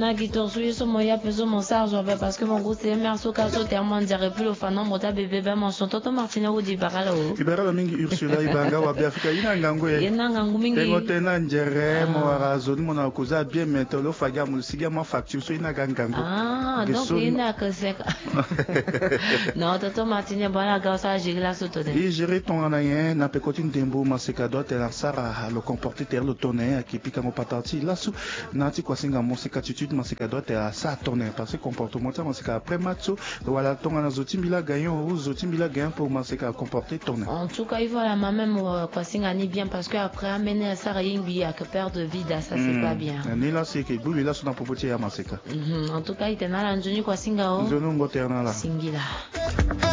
na gitorsu so moya peso mon sarge parce que mon goût c'est merci au cas où tellement dirait plus le fanon mota bébé mon son toto Martina ou di barala o ibara mingi Ursula ibanga wa Afrika ina ngangwe ina ngangu mingi ngote na njere mo arazo ni mona kuza bien metolo faga musiga ma facture so ina gangango donc ina que c'est non toto Martina bana gausa jigla soto de et gérer ton anayen na pekotine dembo maseka doit la sara le comporter ter le tonner qui pique en patati là sous nati kwa singa musika attitude maseka doit à ça tonner parce que comportement ça maseka après match voilà ton ana zotimbila gagnant ou zotimbila gagnant pour maseka comporter tonner en tout cas il faut la même kwa singa ni bien parce que après amener ça yingi à que perdre de vie ça c'est pas bien ni là c'est que bouli là son apopoti ya maseka en tout cas il tenala njuni kwa singa o zono ngoternala singila